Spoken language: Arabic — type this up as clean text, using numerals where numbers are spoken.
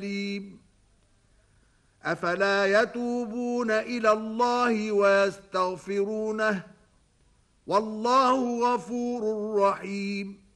أفلا يتوبون إلى الله ويستغفرونه والله غفور رحيم